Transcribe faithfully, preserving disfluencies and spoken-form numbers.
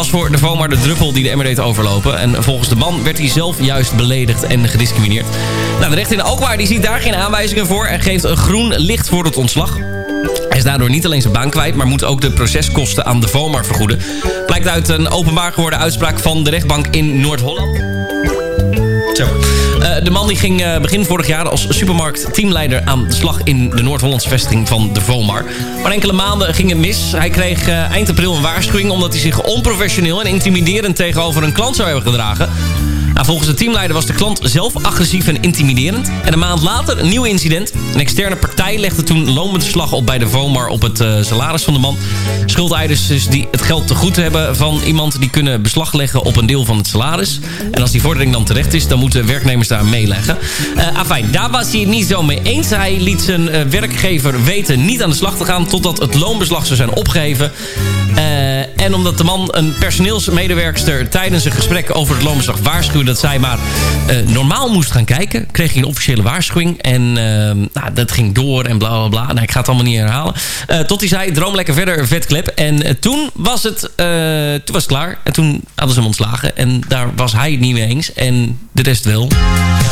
was voor de Vomar de druppel die de emmer deed overlopen. En volgens de man werd hij zelf juist beledigd en gediscrimineerd. Nou, de rechter in Alkmaar die ziet daar geen aanwijzingen voor en geeft een groen licht voor het ontslag. Hij is daardoor niet alleen zijn baan kwijt, maar moet ook de proceskosten aan de Vomar vergoeden. Blijkt uit een openbaar geworden uitspraak van de rechtbank in Noord-Holland. Zo. Uh, de man die ging uh, begin vorig jaar als supermarkt-teamleider aan de slag in de Noord-Hollandse vestiging van de Vomar. Maar enkele maanden ging het mis. Hij kreeg uh, eind april een waarschuwing omdat hij zich onprofessioneel en intimiderend tegenover een klant zou hebben gedragen. Nou, volgens de teamleider was de klant zelf agressief en intimiderend. En een maand later een nieuw incident. Een externe partij legde toen loonbeslag op bij de Vomar op het uh, salaris van de man. Schuldeisers dus die het geld te goed hebben van iemand die kunnen beslag leggen op een deel van het salaris. En als die vordering dan terecht is, dan moeten werknemers daar meeleggen. Uh, afijn, daar was hij het niet zo mee eens. Hij liet zijn uh, werkgever weten niet aan de slag te gaan totdat het loonbeslag zou zijn opgeheven. Uh, en omdat de man een personeelsmedewerkster tijdens een gesprek over het loonbeslag waarschuwde dat zij maar uh, normaal moest gaan kijken, kreeg hij een officiële waarschuwing. En uh, nou, dat ging door en bla bla bla. Nou, ik ga het allemaal niet herhalen. Uh, tot hij zei, droom lekker verder, vetklep. En uh, toen was het uh, toen was het klaar. En toen hadden ze hem ontslagen. En daar was hij het niet mee eens. En de rest wel.